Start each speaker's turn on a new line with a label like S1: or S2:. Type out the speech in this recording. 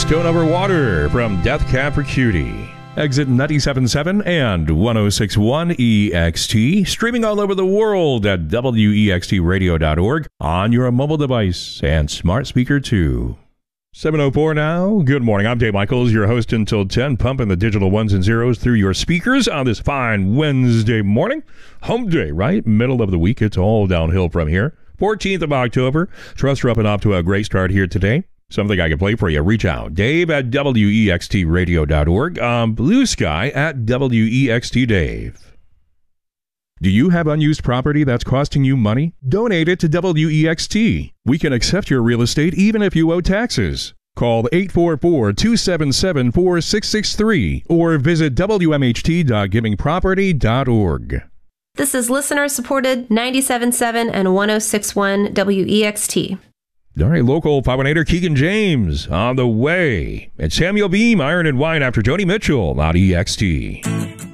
S1: Stone Over Water from Death Cab for Cutie. Exit 97.7 and 106.1 EXT, streaming all over the world at wextradio.org on your mobile device and smart speaker too. 7:04 now. Good morning. I'm Dave Michaels, your host until 10, pumping the digital ones and zeros through your speakers on this fine Wednesday morning. Hump day, right? Middle of the week. It's all downhill from here. 14th of October. Trust we're up and off to a great start here today. Something I can play for you. Reach out. Dave at wextradio.org. Blue Sky at wextdave. Do you have unused property that's costing you money? Donate it to WEXT. We can accept your real estate even if you owe taxes. Call 844-277-4663 or visit wmht.givingproperty.org.
S2: This is listener-supported 97.7 and 106.1 WEXT.
S1: All right, local 518er Keegan James on the way. And Samuel Beam, Iron and Wine after Joni Mitchell on EXT.